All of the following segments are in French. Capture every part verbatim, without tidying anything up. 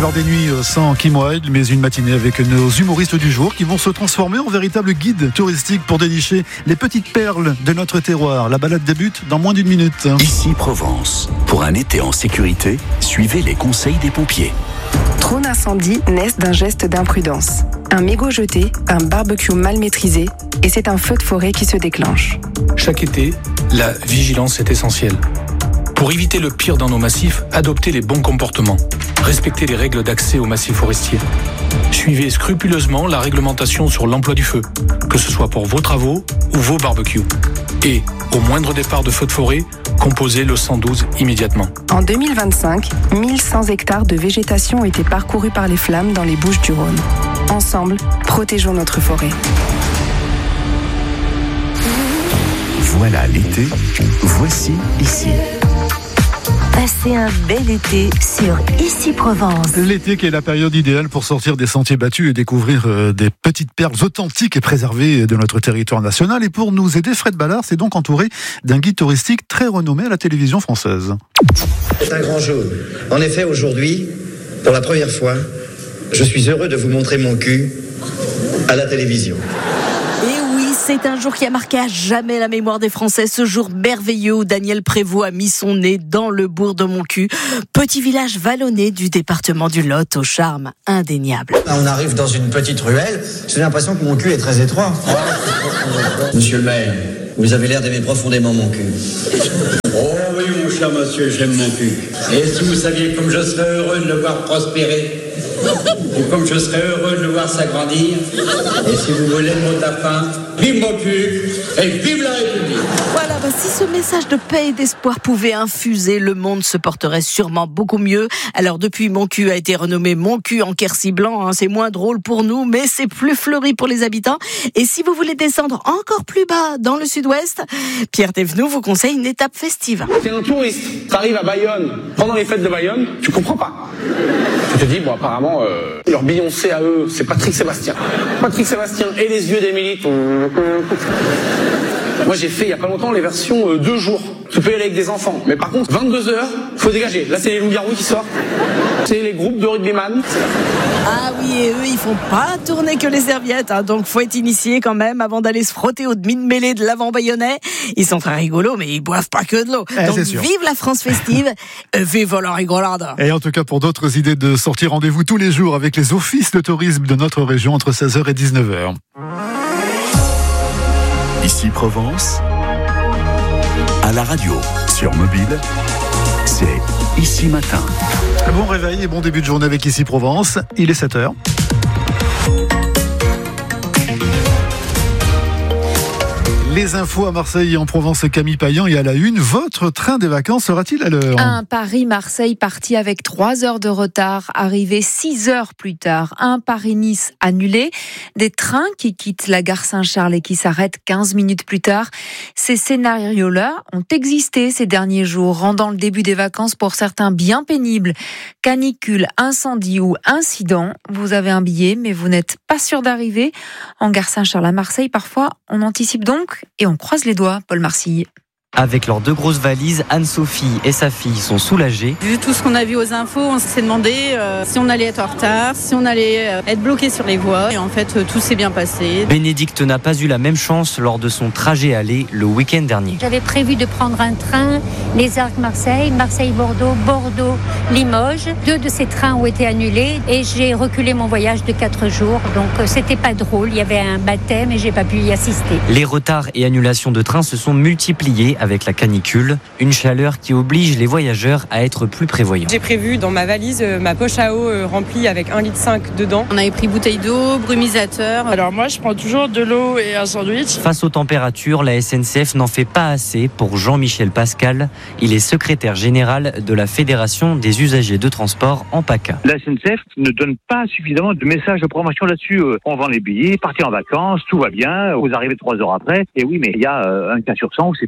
Alors des nuits sans Kim Wilde, mais une matinée avec nos humoristes du jour qui vont se transformer en véritable guide touristique pour dénicher les petites perles de notre terroir. La balade débute dans moins d'une minute. Ici Provence. Pour un été en sécurité, suivez les conseils des pompiers. Trop d'incendies naissent d'un geste d'imprudence. Un mégot jeté, un barbecue mal maîtrisé, et c'est un feu de forêt qui se déclenche. Chaque été, la vigilance est essentielle. Pour éviter le pire dans nos massifs, adoptez les bons comportements. Respectez les règles d'accès aux massifs forestiers. Suivez scrupuleusement la réglementation sur l'emploi du feu, que ce soit pour vos travaux ou vos barbecues. Et, au moindre départ de feu de forêt, composez le cent douze immédiatement. En deux mille vingt-cinq, mille cent hectares de végétation ont été parcourus par les flammes dans les Bouches-du-Rhône. Ensemble, protégeons notre forêt. Voilà l'été, voici ici. Passez un bel été sur Ici Provence. L'été qui est la période idéale pour sortir des sentiers battus et découvrir euh, des petites perles authentiques et préservées de notre territoire national. Et pour nous aider, Fred Ballard s'est donc entouré d'un guide touristique très renommé à la télévision française. C'est un grand jour. En effet, aujourd'hui, pour la première fois, je suis heureux de vous montrer mon cul à la télévision. C'est un jour qui a marqué à jamais la mémoire des Français. Ce jour merveilleux où Daniel Prévost a mis son nez dans le bourg de Montcuq, petit village vallonné du département du Lot au charme indéniable. On arrive dans une petite ruelle. J'ai l'impression que mon cul est très étroit. Monsieur le maire, vous avez l'air d'aimer profondément mon cul. Oh oui, mon cher monsieur, j'aime mon cul. Et si vous saviez comme je serais heureux de le voir prospérer, et comme je serais heureux de le voir s'agrandir, et si vous voulez le mot à fin, vive mon cul et vive la République. Voilà, bah, si ce message de paix et d'espoir pouvait infuser, le monde se porterait sûrement beaucoup mieux. Alors depuis, mon cul a été renommé Mon cul en Quercy blanc, hein, c'est moins drôle pour nous, mais c'est plus fleuri pour les habitants. Et si vous voulez descendre encore plus bas dans le sud-ouest, Pierre Thévenoud vous conseille une étape festive. T'es un touriste, t'arrives à Bayonne, pendant les fêtes de Bayonne, tu comprends pas. Tu te dis, bon apparemment, euh, leur Beyoncé à eux, c'est Patrick Sébastien. Patrick Sébastien et les yeux d'Émilie. Moi j'ai fait il y a pas longtemps les versions euh, deux jours. Tu peux y aller avec des enfants. Mais par contre, vingt-deux heures, faut dégager. Là c'est les loups-garous qui sortent. C'est les groupes de rugbyman. Ah oui, et eux, ils font pas tourner que les serviettes, hein, donc faut être initié quand même avant d'aller se frotter au demi-mêlée de l'avant bayonnais. Ils sont très rigolos, mais ils boivent pas que de l'eau. Eh, donc vive la France festive, vive la rigolade. Et en tout cas, pour d'autres idées de sortie, rendez-vous tous les jours avec les offices de tourisme de notre région entre seize heures et dix-neuf heures. Ici Provence, à la radio, sur mobile, c'est Ici Matin. Bon réveil et bon début de journée avec Ici Provence. Il est sept heures. Les infos à Marseille et en Provence, Camille Payan, et à la une, votre train des vacances sera-t-il à l'heure ? Un Paris-Marseille parti avec trois heures de retard, arrivé six heures plus tard. Un Paris-Nice annulé. Des trains qui quittent la gare Saint-Charles et qui s'arrêtent quinze minutes plus tard. Ces scénarios-là ont existé ces derniers jours, rendant le début des vacances pour certains bien pénible. Canicule, incendie ou incident, vous avez un billet mais vous n'êtes pas sûr d'arriver. En gare Saint-Charles à Marseille, parfois, on anticipe donc et on croise les doigts, Paul Marcille. Avec leurs deux grosses valises, Anne-Sophie et sa fille sont soulagées. Vu tout ce qu'on a vu aux infos, on s'est demandé euh, si on allait être en retard, si on allait euh, être bloqué sur les voies. Et en fait, euh, tout s'est bien passé. Bénédicte n'a pas eu la même chance lors de son trajet aller le week-end dernier. J'avais prévu de prendre un train, les Arcs-Marseille, Marseille-Bordeaux, Bordeaux-Limoges. Deux de ces trains ont été annulés et j'ai reculé mon voyage de quatre jours. Donc euh, c'était pas drôle, il y avait un baptême et j'ai pas pu y assister. Les retards et annulations de trains se sont multipliés avec la canicule, une chaleur qui oblige les voyageurs à être plus prévoyants. J'ai prévu dans ma valise ma poche à eau remplie avec un litre cinq dedans. On avait pris bouteille d'eau, brumisateur. Alors moi je prends toujours de l'eau et un sandwich. Face aux températures, la S N C F n'en fait pas assez pour Jean-Michel Pascal. Il est secrétaire général de la Fédération des usagers de transport en PACA. La S N C F ne donne pas suffisamment de messages de promotion là-dessus. On vend les billets, partez en vacances, tout va bien, vous arrivez trois heures après. Et oui, mais il y a un cas sur cent où c'est pas forcément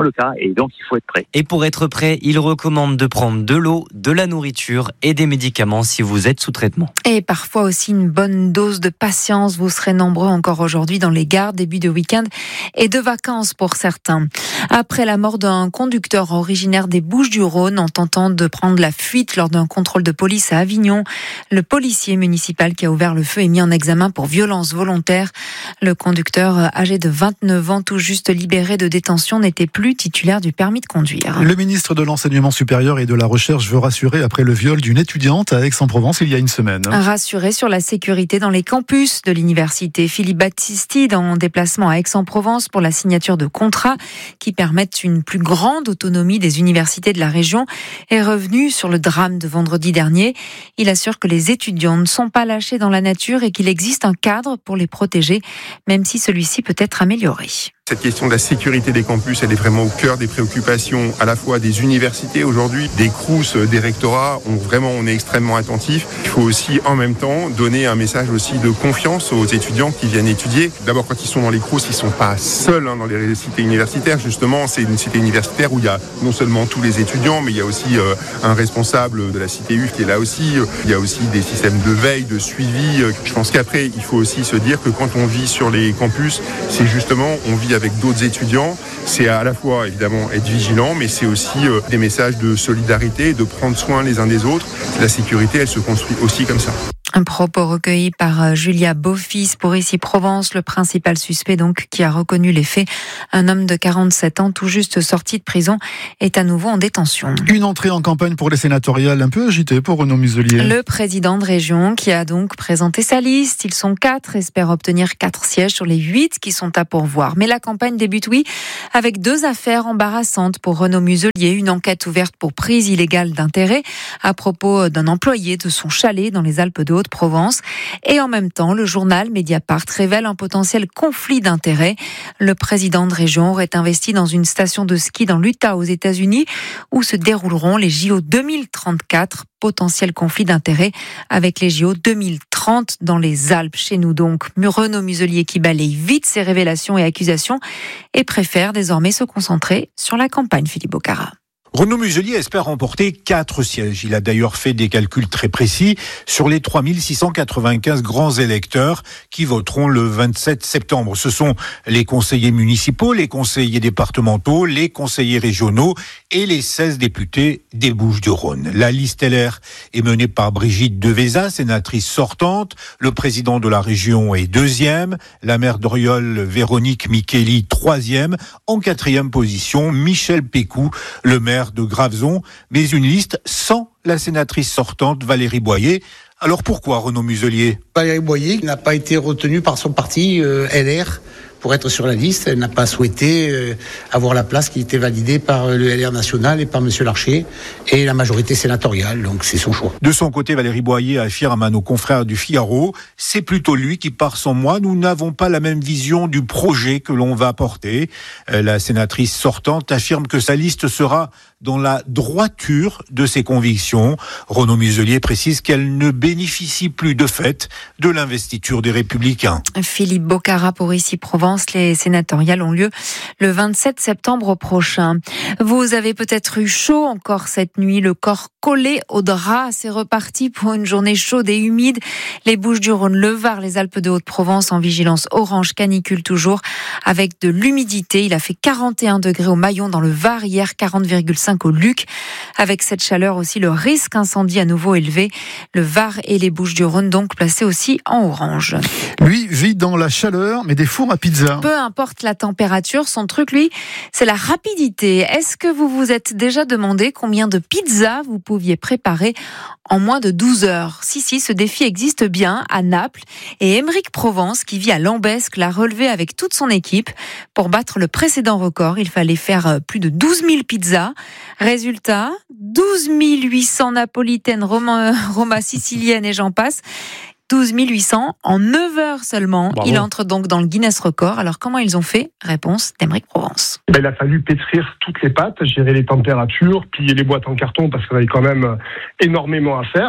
le cas et donc il faut être prêt. Et pour être prêt, il recommande de prendre de l'eau, de la nourriture et des médicaments si vous êtes sous traitement. Et parfois aussi une bonne dose de patience. Vous serez nombreux encore aujourd'hui dans les gares, début de week-end et de vacances pour certains. Après la mort d'un conducteur originaire des Bouches-du-Rhône en tentant de prendre la fuite lors d'un contrôle de police à Avignon, le policier municipal qui a ouvert le feu est mis en examen pour violence volontaire. Le conducteur, âgé de vingt-neuf ans, tout juste libéré de détention, n'était plus titulaire du permis de conduire. Le ministre de l'Enseignement supérieur et de la Recherche veut rassurer après le viol d'une étudiante à Aix-en-Provence il y a une semaine. Rassurer sur la sécurité dans les campus de l'université. Philippe Battistide, en déplacement à Aix-en-Provence pour la signature de contrats qui permettent une plus grande autonomie des universités de la région, est revenu sur le drame de vendredi dernier. Il assure que les étudiants ne sont pas lâchés dans la nature et qu'il existe un cadre pour les protéger, même si celui-ci peut être amélioré. Cette question de la sécurité des campus, elle est vraiment au cœur des préoccupations à la fois des universités aujourd'hui, des crous, des rectorats. On, vraiment, on est extrêmement attentifs. Il faut aussi, en même temps, donner un message aussi de confiance aux étudiants qui viennent étudier. D'abord, quand ils sont dans les crous, ils ne sont pas seuls hein, dans les cités universitaires. Justement, c'est une cité universitaire où il y a non seulement tous les étudiants, mais il y a aussi euh, un responsable de la cité U F qui est là aussi. Il y a aussi des systèmes de veille, de suivi. Je pense qu'après, il faut aussi se dire que quand on vit sur les campus, c'est justement, on vit avec d'autres étudiants, c'est à la fois évidemment être vigilant, mais c'est aussi euh, des messages de solidarité, de prendre soin les uns des autres. La sécurité, elle se construit aussi comme ça. Un propos recueilli par Julia Beaufils pour Ici Provence, le principal suspect donc qui a reconnu les faits. Un homme de quarante-sept ans, tout juste sorti de prison, est à nouveau en détention. Une entrée en campagne pour les sénatoriales un peu agitée pour Renaud Muselier. Le président de région qui a donc présenté sa liste. Ils sont quatre, espère obtenir quatre sièges sur les huit qui sont à pourvoir. Mais la campagne débute, oui, avec deux affaires embarrassantes pour Renaud Muselier. Une enquête ouverte pour prise illégale d'intérêt à propos d'un employé de son chalet dans les Alpes-de-Haute de Provence. Et en même temps, le journal Mediapart révèle un potentiel conflit d'intérêts. Le président de région aurait investi dans une station de ski dans l'Utah aux États-Unis où se dérouleront les J O deux mille trente-quatre. Potentiel conflit d'intérêts avec les J O deux mille trente dans les Alpes. Chez nous donc, Renaud Muselier qui balaye vite ses révélations et accusations et préfère désormais se concentrer sur la campagne. Philippe Bocara. Renaud Muselier espère remporter quatre sièges. Il a d'ailleurs fait des calculs très précis sur les trois mille six cent quatre-vingt-quinze grands électeurs qui voteront le vingt-sept septembre. Ce sont les conseillers municipaux, les conseillers départementaux, les conseillers régionaux et les seize députés des Bouches-du-Rhône. La liste L R est menée par Brigitte Devesa, sénatrice sortante. Le président de la région est deuxième. La maire d'Oriol, Véronique Micheli, troisième. En quatrième position, Michel Pécou, le maire de Graveson, mais une liste sans la sénatrice sortante Valérie Boyer. Alors pourquoi Renaud Muselier ? Valérie Boyer n'a pas été retenue par son parti euh, L R pour être sur la liste. Elle n'a pas souhaité euh, avoir la place qui était validée par le L R national et par M. Larcher et la majorité sénatoriale, donc c'est son choix. De son côté, Valérie Boyer affirme à nos confrères du Figaro, c'est plutôt lui qui part sans moi, nous n'avons pas la même vision du projet que l'on va porter. La sénatrice sortante affirme que sa liste sera dans la droiture de ses convictions. Renaud Muselier précise qu'elle ne bénéficie plus de fait de l'investiture des Républicains. Philippe Bocara pour Ici Provence. Les sénatoriales ont lieu le vingt-sept septembre prochain. Vous avez peut-être eu chaud encore cette nuit, le corps collé au drap. C'est reparti pour une journée chaude et humide. Les Bouches-du-Rhône, le Var, les Alpes-de-Haute-Provence en vigilance orange canicule toujours avec de l'humidité. Il a fait quarante et un degrés au Maillon dans le Var hier, quarante virgule cinq au Luc. Avec cette chaleur aussi, le risque incendie à nouveau élevé. Le Var et les Bouches-du-Rhône donc placés aussi en orange. Lui vit dans la chaleur, mais des fours à pizza. Peu importe la température, son truc, lui, c'est la rapidité. Est-ce que vous vous êtes déjà demandé combien de pizzas vous pouviez préparer en moins de douze heures ? Si, si, ce défi existe bien à Naples. Et Émeric Provence, qui vit à Lambesque, l'a relevé avec toute son équipe. Pour battre le précédent record, il fallait faire plus de douze mille pizzas. Résultat, douze mille huit cents napolitaines, Roma, Roma siciliennes et j'en passe. douze mille huit cents en neuf heures seulement. Bravo. Il entre donc dans le Guinness Record. Alors comment ils ont fait ? Réponse d'Émeric Provence. Ben, il a fallu pétrir toutes les pâtes, gérer les températures, plier les boîtes en carton parce qu'on avait quand même énormément à faire.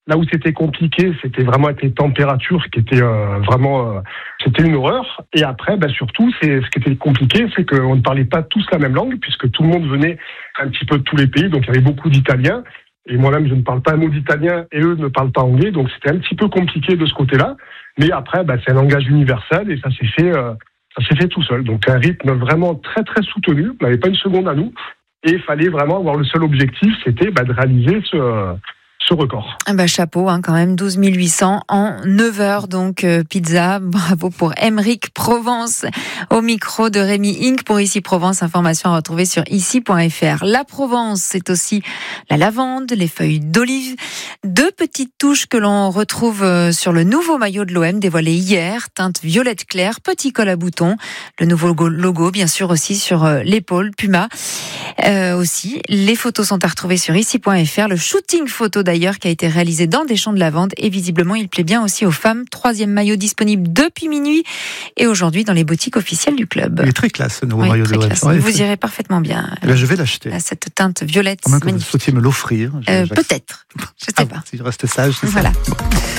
Là où c'était compliqué, c'était vraiment avec les températures qui étaient euh, vraiment, euh, c'était une horreur. Et après, bah, surtout, c'est ce qui était compliqué, c'est qu'on ne parlait pas tous la même langue, puisque tout le monde venait un petit peu de tous les pays, donc il y avait beaucoup d'Italiens. Et moi-même, je ne parle pas un mot d'italien, et eux ne parlent pas anglais, donc c'était un petit peu compliqué de ce côté-là. Mais après, bah, c'est un langage universel, et ça s'est fait, euh, ça s'est fait tout seul. Donc un rythme vraiment très très soutenu. On n'avait pas une seconde à nous, et il fallait vraiment avoir le seul objectif, c'était bah, de réaliser ce euh, ce record. Ah bah chapeau, hein, quand même, douze mille huit cents en neuf heures, donc euh, pizza. Bravo pour Émeric Provence, au micro de Rémi Inc. pour Ici Provence. Information à retrouver sur ici point f r. La Provence, c'est aussi la lavande, les feuilles d'olive. Deux petites touches que l'on retrouve sur le nouveau maillot de l'O M dévoilé hier, teinte violette claire, petit col à boutons. Le nouveau logo, bien sûr, aussi sur l'épaule, Puma. Euh, aussi, les photos sont à retrouver sur ici point f r. Le shooting photo d'ailleurs qui a été réalisé dans des champs de lavande et visiblement il plaît bien aussi aux femmes. Troisième maillot disponible depuis minuit et aujourd'hui dans les boutiques officielles du club. Il est très classe ce nouveau oui, maillot de l'O M. Ouais, vous irez parfaitement bien. Eh bien, je vais l'acheter. À cette teinte violette. À moins que vous souhaitiez me l'offrir. Euh, peut-être. Je sais ah, pas. Si je reste sage, c'est voilà. ça. Bon.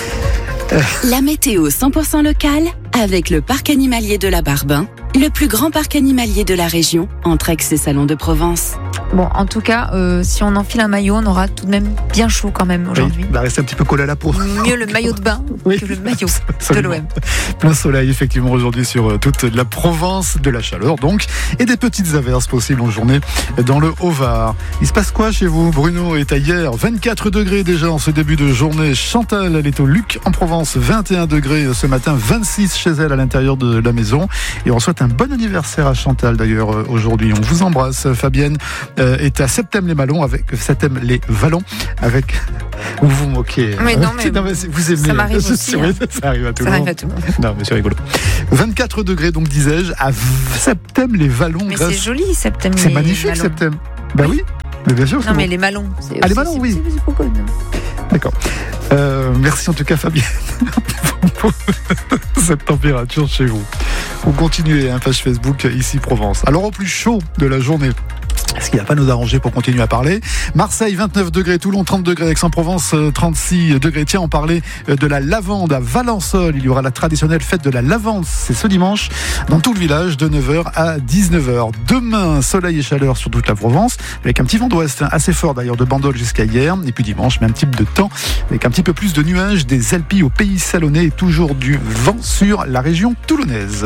La météo cent pour cent locale avec le parc animalier de la Barbin, le plus grand parc animalier de la région, entre Aix et Salon de Provence. Bon, en tout cas, euh, si on enfile un maillot, on aura tout de même bien chaud quand même aujourd'hui. Oui, il va rester un petit peu collé à la peau. Mieux le maillot de bain oui, que le maillot absolument. de l'O M. Plein soleil effectivement aujourd'hui sur toute la Provence, de la chaleur donc, et des petites averses possibles en journée dans le Haut-Var. Il se passe quoi chez vous? Bruno est à hier, vingt-quatre degrés déjà en ce début de journée. Chantal, elle est au Luc en Provence, vingt et un degrés ce matin, vingt-six chez elle à l'intérieur de la maison. Et on souhaite un bon anniversaire à Chantal d'ailleurs aujourd'hui. On vous embrasse. Fabienne euh, est à Septem-les-Vallons avec Septem les Vallons avec. Vous vous moquez. Mais non, mais, non, mais vous aimez. Ça m'arrive aussi. Hein. Ça arrive à tout ça le monde. Arrive à tout le monde. Non, mais c'est rigolo. vingt-quatre degrés donc disais-je à Septem-les-Vallons. Mais grâce... c'est joli Septem. C'est magnifique Septem. Ben oui. Mais bien sûr. Non mais bon. Les Malons. C'est ah les Malons oui. C'est, c'est beaucoup, D'accord. Euh, merci en tout cas Fabienne pour cette température chez vous. Vous continuez un hein, page Facebook Ici Provence. Alors au plus chaud de la journée. Ce qui va pas nous arranger pour continuer à parler. Marseille, vingt-neuf degrés, Toulon, trente degrés, Aix-en-Provence, trente-six degrés. Tiens, on parlait de la lavande à Valençol. Il y aura la traditionnelle fête de la lavande. C'est ce dimanche dans tout le village de neuf heures à dix-neuf heures. Demain, soleil et chaleur sur toute la Provence avec un petit vent d'ouest assez fort d'ailleurs de Bandol jusqu'à hier. Et puis dimanche, même type de temps avec un petit peu plus de nuages, des Alpilles au pays salonnais et toujours du vent sur la région toulonnaise.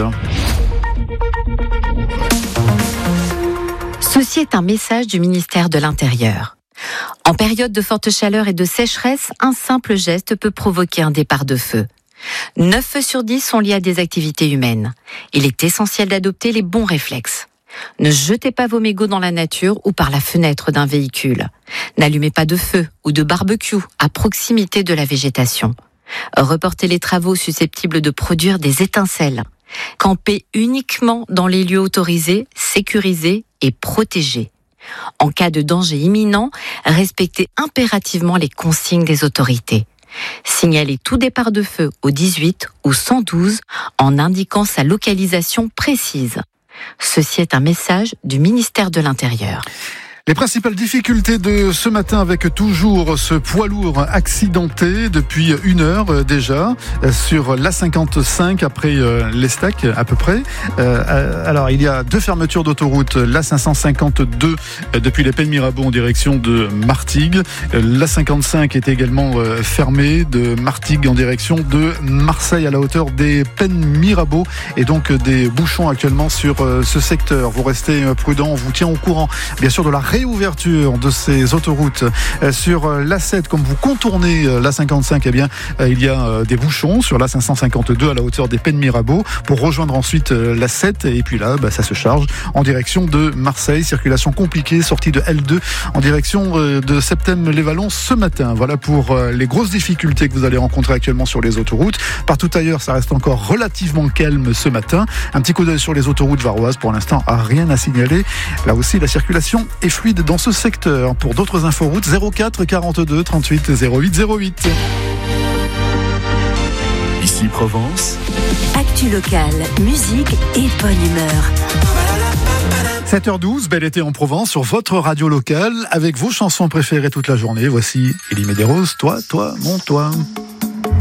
Ceci est un message du ministère de l'Intérieur. En période de forte chaleur et de sécheresse, un simple geste peut provoquer un départ de feu. neuf feux sur dix sont liés à des activités humaines. Il est essentiel d'adopter les bons réflexes. Ne jetez pas vos mégots dans la nature ou par la fenêtre d'un véhicule. N'allumez pas de feu ou de barbecue à proximité de la végétation. Reportez les travaux susceptibles de produire des étincelles. Campez uniquement dans les lieux autorisés, sécurisés et protégés. En cas de danger imminent, respectez impérativement les consignes des autorités. Signalez tout départ de feu au dix-huit ou cent douze en indiquant sa localisation précise. Ceci est un message du ministère de l'Intérieur. Les principales difficultés de ce matin avec toujours ce poids lourd accidenté depuis une heure déjà sur l'A cinquante-cinq après l'Estac à peu près. Alors il y a deux fermetures d'autoroute, l'A cinq cent cinquante-deux depuis les Pennes Mirabeau en direction de Martigues. L'A cinquante-cinq est également fermée de Martigues en direction de Marseille à la hauteur des Pennes Mirabeau et donc des bouchons actuellement sur ce secteur. Vous restez prudents, on vous tient au courant bien sûr de la réouverture de ces autoroutes sur l'A sept. Comme vous contournez l'A cinquante-cinq, eh bien, il y a des bouchons sur l'A cinq cent cinquante-deux à la hauteur des Pennes Mirabeau pour rejoindre ensuite l'A sept. Et puis là, bah, ça se charge en direction de Marseille. Circulation compliquée, sortie de L deux en direction de Septem-les-Vallons ce matin. Voilà pour les grosses difficultés que vous allez rencontrer actuellement sur les autoroutes. Partout ailleurs, ça reste encore relativement calme ce matin. Un petit coup d'œil sur les autoroutes varoises. Pour l'instant, rien à signaler. Là aussi, la circulation est fluide dans ce secteur. Pour d'autres inforoutes, zéro quatre quarante-deux trente-huit zéro huit zéro huit. Ici Provence. Actu locale, musique et bonne humeur. sept heures douze, bel été en Provence sur votre radio locale avec vos chansons préférées toute la journée. Voici Elie Medeiros, toi, toi, mon toi.